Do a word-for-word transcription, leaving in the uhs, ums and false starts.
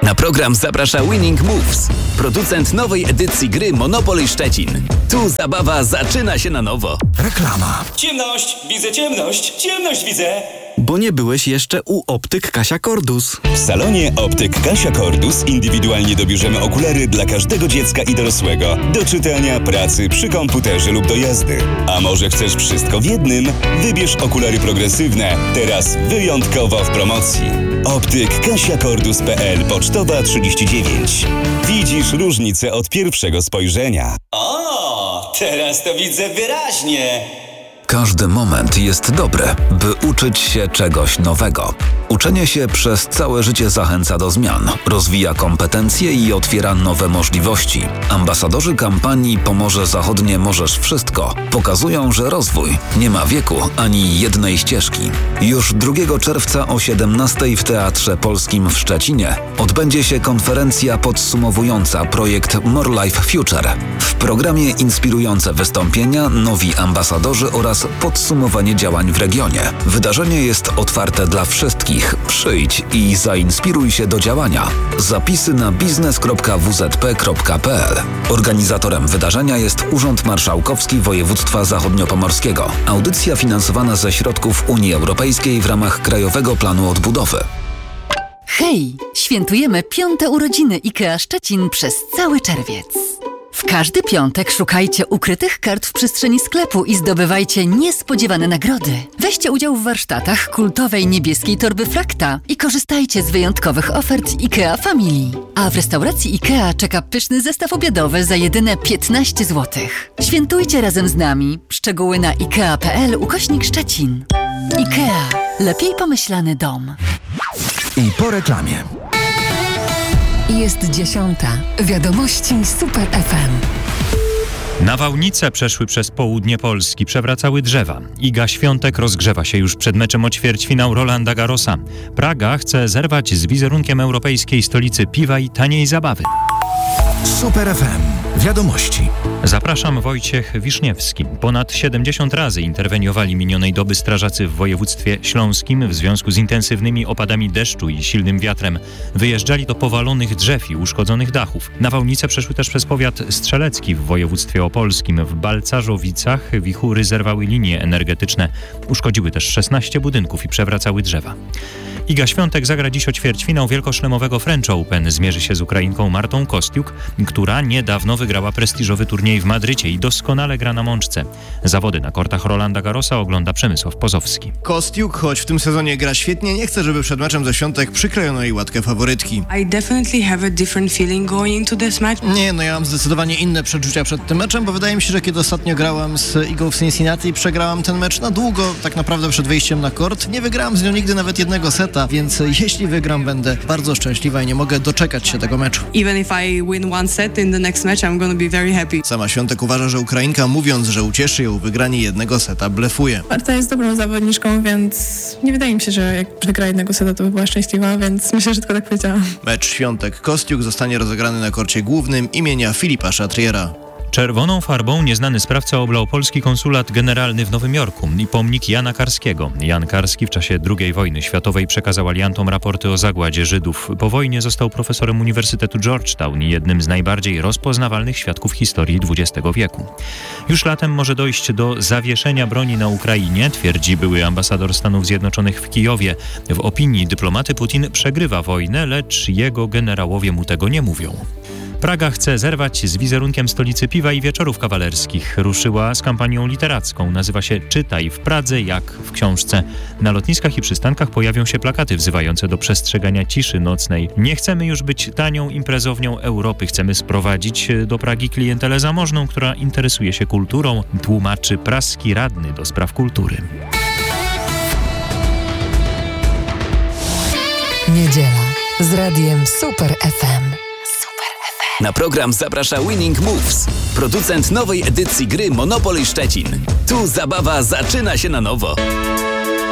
Na program zaprasza Winning Moves, producent nowej edycji gry Monopoly Szczecin. Tu zabawa zaczyna się na nowo. Reklama. Ciemność, widzę ciemność, ciemność widzę. Bo nie byłeś jeszcze u Optyk Kasia Cordus. W salonie Optyk Kasia Cordus indywidualnie dobierzemy okulary dla każdego dziecka i dorosłego. Do czytania, pracy, przy komputerze lub do jazdy. A może chcesz wszystko w jednym? Wybierz okulary progresywne. Teraz wyjątkowo w promocji. Optyk Kasia Cordus kropka p l, pocztowa trzydzieści dziewięć. Widzisz różnicę od pierwszego spojrzenia. O, teraz to widzę wyraźnie. Każdy moment jest dobry, by uczyć się czegoś nowego. Uczenie się przez całe życie zachęca do zmian, rozwija kompetencje i otwiera nowe możliwości. Ambasadorzy kampanii Pomorze Zachodnie Możesz Wszystko pokazują, że rozwój nie ma wieku ani jednej ścieżki. Już drugiego czerwca o siedemnastej w Teatrze Polskim w Szczecinie odbędzie się konferencja podsumowująca projekt More Life Future. W programie inspirujące wystąpienia, nowi ambasadorzy oraz podsumowanie działań w regionie. Wydarzenie jest otwarte dla wszystkich. Przyjdź i zainspiruj się do działania. Zapisy na biznes kropka w z p kropka p l. Organizatorem wydarzenia jest Urząd Marszałkowski Województwa Zachodniopomorskiego. Audycja finansowana ze środków Unii Europejskiej w ramach Krajowego Planu Odbudowy. Hej! Świętujemy piąte urodziny IKEA Szczecin przez cały czerwiec. W każdy piątek szukajcie ukrytych kart w przestrzeni sklepu i zdobywajcie niespodziewane nagrody. Weźcie udział w warsztatach kultowej niebieskiej torby Frakta i korzystajcie z wyjątkowych ofert IKEA Family. A w restauracji IKEA czeka pyszny zestaw obiadowy za jedyne piętnaście złotych. Świętujcie razem z nami. Szczegóły na ikea kropka p l ukośnik Szczecin. IKEA. Lepiej pomyślany dom. I po reklamie. Jest dziesiąta. Wiadomości Super F M. Nawałnice przeszły przez południe Polski, przewracały drzewa. Iga Świątek rozgrzewa się już przed meczem o ćwierćfinał Rolanda Garrosa. Praga chce zerwać z wizerunkiem europejskiej stolicy piwa i taniej zabawy. Super F M. Wiadomości. Zapraszam, Wojciech Wiszniewski. Ponad siedemdziesiąt razy interweniowali minionej doby strażacy w województwie śląskim w związku z intensywnymi opadami deszczu i silnym wiatrem. Wyjeżdżali do powalonych drzew i uszkodzonych dachów. Nawałnice przeszły też przez powiat strzelecki w województwie opolskim. W Balcarzowicach wichury zerwały linie energetyczne. Uszkodziły też szesnaście budynków i przewracały drzewa. Iga Świątek zagra dziś o ćwierćfinał wielkoszlemowego French Open. Zmierzy się z Ukrainką Martą Kostiuk, która niedawno wygrała prestiżowy turniej w Madrycie i doskonale gra na mączce. Zawody na kortach Rolanda Garrosa ogląda Przemysław Pozowski. Kostiuk, choć w tym sezonie gra świetnie, nie chce, żeby przed meczem ze Świątek przyklejono jej łatkę faworytki. I definitely have a different feeling going into this match. Nie, no ja mam zdecydowanie inne przeczucia przed tym meczem, bo wydaje mi się, że kiedy ostatnio grałam z Igą w Cincinnati, przegrałam ten mecz na długo, tak naprawdę przed wejściem na kort. Nie wygrałam z nią nigdy nawet jednego seta, więc jeśli wygram, będę bardzo szczęśliwa i nie mogę doczekać się tego meczu. Even if I win one set in the next match, I'm gonna be very happy. Sama Świątek uważa, że Ukrainka, mówiąc, że ucieszy ją wygranie jednego seta, blefuje. Marta jest dobrą zawodniczką, więc nie wydaje mi się, że jak wygra jednego seta, to by była szczęśliwa, więc myślę, że tylko tak powiedziałam. Mecz Świątek-Kostiuk zostanie rozegrany na korcie głównym imienia Filipa Chatriera. Czerwoną farbą nieznany sprawca oblał polski konsulat generalny w Nowym Jorku i pomnik Jana Karskiego. Jan Karski w czasie drugiej wojny światowej przekazał aliantom raporty o zagładzie Żydów. Po wojnie został profesorem Uniwersytetu Georgetown i jednym z najbardziej rozpoznawalnych świadków historii dwudziestego wieku. Już latem może dojść do zawieszenia broni na Ukrainie, twierdzi były ambasador Stanów Zjednoczonych w Kijowie. W opinii dyplomaty Putin przegrywa wojnę, lecz jego generałowie mu tego nie mówią. Praga chce zerwać z wizerunkiem stolicy piwa i wieczorów kawalerskich. Ruszyła z kampanią literacką. Nazywa się Czytaj w Pradze jak w książce. Na lotniskach i przystankach pojawią się plakaty wzywające do przestrzegania ciszy nocnej. Nie chcemy już być tanią imprezownią Europy. Chcemy sprowadzić do Pragi klientelę zamożną, która interesuje się kulturą, tłumaczy praski radny do spraw kultury. Niedziela z radiem Super F M. Na program zaprasza Winning Moves, producent nowej edycji gry Monopoly Szczecin. Tu zabawa zaczyna się na nowo.